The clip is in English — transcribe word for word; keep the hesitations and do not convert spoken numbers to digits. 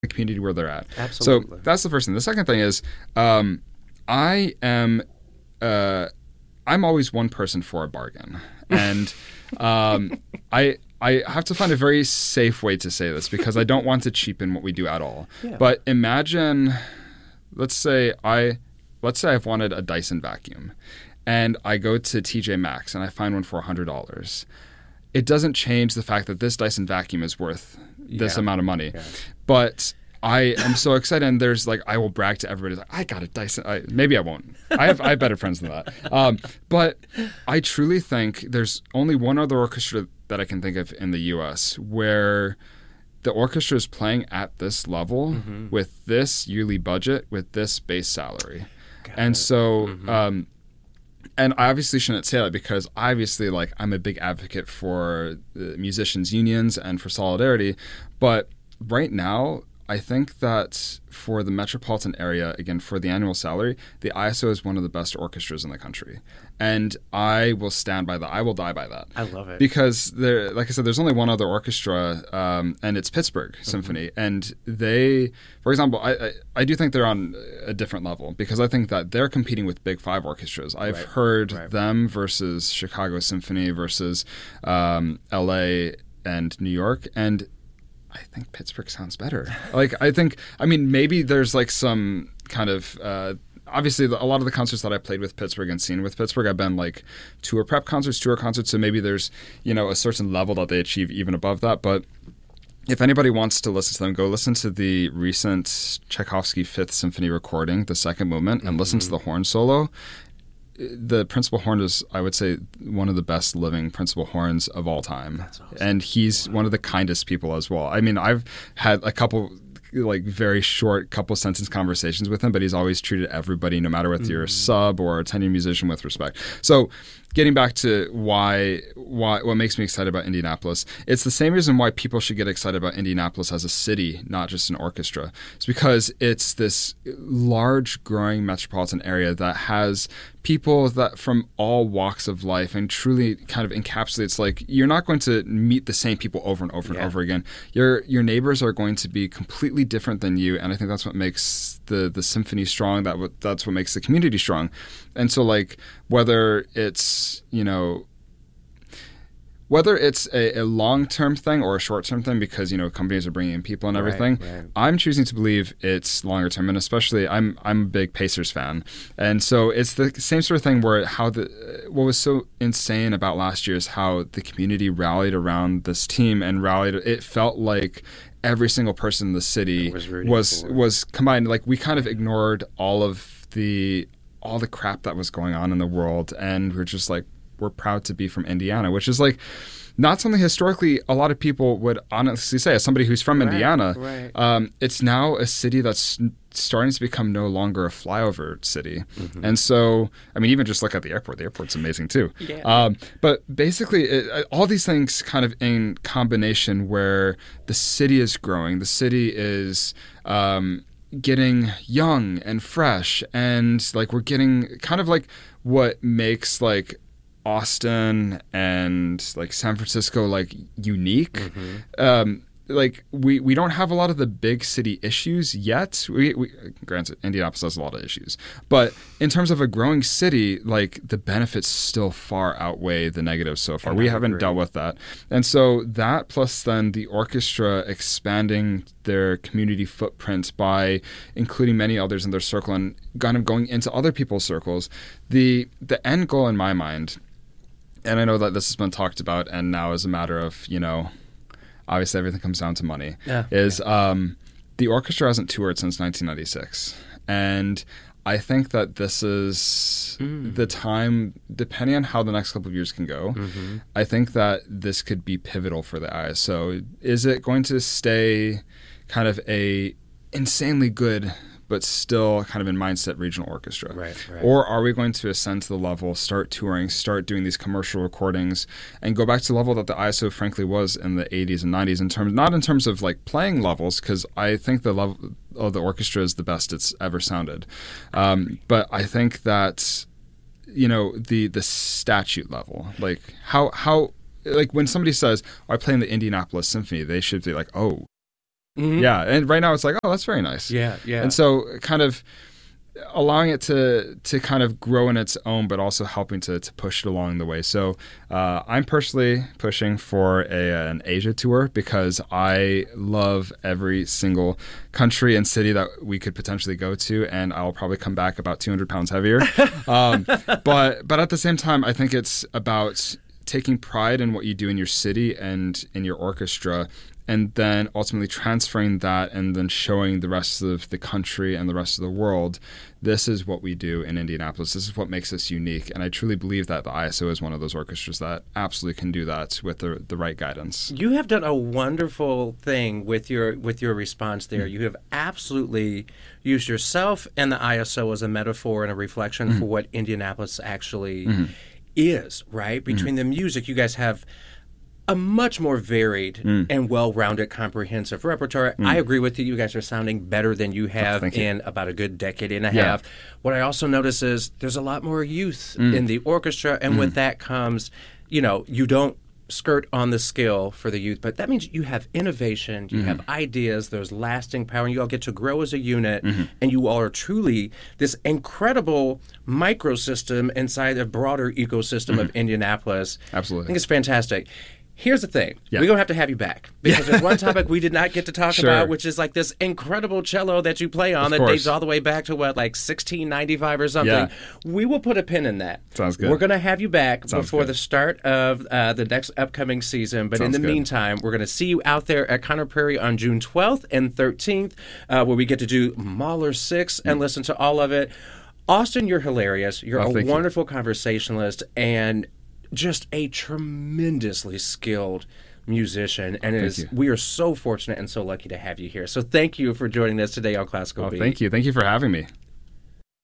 the community where they're at. Absolutely. So that's the first thing. The second thing is um, I am uh, I'm always one person for a bargain, and um, I. I have to find a very safe way to say this because I don't want to cheapen what we do at all. Yeah. But imagine, let's say I, let's say I've wanted a Dyson vacuum, and I go to T J Maxx and I find one for one hundred dollars. It doesn't change the fact that this Dyson vacuum is worth this Yeah. amount of money. Yeah. But I am so excited, and there's like I will brag to everybody like I got a Dyson. I, maybe I won't. I have I have better friends than that. Um, but I truly think there's only one other orchestra that I can think of in the U S where the orchestra is playing at this level Mm-hmm. with this yearly budget with this base salary, Got and it. so. Mhm. Um, and I obviously shouldn't say that because obviously, like, I'm a big advocate for the musicians' unions and for solidarity. But right now, I think that for the metropolitan area, again, for the annual salary, the I S O is one of the best orchestras in the country. And I will stand by that. I will die by that. I love it. Because, there, like I said, there's only one other orchestra, um, and it's Pittsburgh Symphony. Mm-hmm. And they, for example, I, I, I do think they're on a different level because I think that they're competing with Big Five orchestras. I've Right. heard Right. them versus Chicago Symphony versus um, L A and New York. And I think Pittsburgh sounds better. Like, I think, I mean, maybe there's like some kind of, uh, obviously a lot of the concerts that I played with Pittsburgh and seen with Pittsburgh have been like tour prep concerts, tour concerts. So maybe there's, you know, a certain level that they achieve even above that. But if anybody wants to listen to them, go listen to the recent Tchaikovsky Fifth Symphony recording, the second movement, and listen to the horn solo. The principal horn is, I would say, one of the best living principal horns of all time. That's awesome. And he's one of the kindest people as well. I mean, I've had a couple, like, very short couple sentence conversations with him, but he's always treated everybody, no matter whether you're a sub or a tenured musician, with respect. So getting back to why, why, what makes me excited about Indianapolis, it's the same reason why people should get excited about Indianapolis as a city, not just an orchestra. It's because it's this large, growing metropolitan area that has people that from all walks of life and truly kind of encapsulates, like, you're not going to meet the same people over and over Yeah. and over again. Your your neighbors are going to be completely different than you, and I think that's what makes the the symphony strong. That what that's what makes the community strong. And so, like, whether it's, you know, whether it's a, a long-term thing or a short-term thing, because, you know, companies are bringing in people and Right, everything, right. I'm choosing to believe it's longer-term, and especially I'm I'm a big Pacers fan, and so it's the same sort of thing where how the what was so insane about last year is how the community rallied around this team and rallied. It felt like every single person in the city Was rooting was for it. was combined. Like, we kind of ignored all of the all the crap that was going on in the world, and we're just like, we're proud to be from Indiana, which is like not something historically a lot of people would honestly say. As somebody who's from Right, Indiana, right. um, it's now a city that's starting to become no longer a flyover city. Mm-hmm. And so, I mean, even just look at the airport. The airport's amazing too. Yeah. Um, but basically, it, all these things kind of in combination where the city is growing, the city is um, getting young and fresh, and like we're getting kind of like what makes like Austin and like San Francisco like unique. Mm-hmm. Um, like we, we don't have a lot of the big city issues yet. We, we granted Indianapolis has a lot of issues, but in terms of a growing city, like the benefits still far outweigh the negatives so far. And We I haven't agree. dealt with that, and so that plus then the orchestra expanding their community footprint by including many others in their circle and kind of going into other people's circles. The the end goal in my mind, and I know that this has been talked about, and now is a matter of, you know, obviously everything comes down to money, Yeah, is um, the orchestra hasn't toured since nineteen ninety-six. And I think that this is Mm. the time, depending on how the next couple of years can go, Mm-hmm. I think that this could be pivotal for the I S O. Is it going to stay kind of a insanely good but still kind of in mindset regional orchestra? Right, right. Or are we going to ascend to the level, start touring, start doing these commercial recordings, and go back to the level that the I S O frankly was in the eighties and nineties, in terms, not in terms of like playing levels, because I think the level of the orchestra is the best it's ever sounded. Um, but I think that, you know, the the statute level, like how how like when somebody says, oh, I play in the Indianapolis Symphony, they should be like, oh, Mm-hmm. Yeah, and right now it's like, oh, that's very nice. Yeah, yeah. And so kind of allowing it to to kind of grow in its own, but also helping to, to push it along the way. So uh, I'm personally pushing for a, an Asia tour because I love every single country and city that we could potentially go to, and I'll probably come back about two hundred pounds heavier. um, but but at the same time, I think it's about taking pride in what you do in your city and in your orchestra, and then ultimately transferring that and then showing the rest of the country and the rest of the world, this is what we do in Indianapolis. This is what makes us unique. And I truly believe that the I S O is one of those orchestras that absolutely can do that with the, the right guidance. You have done a wonderful thing with your with your response there. Mm-hmm. You have absolutely used yourself and the I S O as a metaphor and a reflection mm-hmm. for what Indianapolis actually mm-hmm. is, right? Between mm-hmm. the music, you guys have a much more varied mm. and well-rounded, comprehensive repertoire. Mm. I agree with you. You guys are sounding better than you have oh, in you. about a good decade and a yeah. half. What I also notice is there's a lot more youth mm. in the orchestra, and mm. with that comes, you know, you don't skirt on the skill for the youth, but that means you have innovation, you mm-hmm. have ideas, there's lasting power, and you all get to grow as a unit, mm-hmm. and you all are truly this incredible microsystem inside a broader ecosystem mm-hmm. of Indianapolis. Absolutely. I think it's fantastic. Here's the thing. Yeah. We're going to have to have you back because there's one topic we did not get to talk sure. about, which is like this incredible cello that you play on of that course. dates all the way back to, what, like sixteen ninety-five or something. Yeah. We will put a pin in that. Sounds good. We're going to have you back Sounds before good. the start of uh, the next upcoming season. But Sounds in the good. meantime, we're going to see you out there at Conner Prairie on June twelfth and thirteenth, uh, where we get to do Mahler six and mm. listen to all of it. Austin, you're hilarious. You're oh, a wonderful you. conversationalist and just a tremendously skilled musician, and it is, we are so fortunate and so lucky to have you here. So thank you for joining us today on Classical oh, Beat. Thank you. Thank you for having me.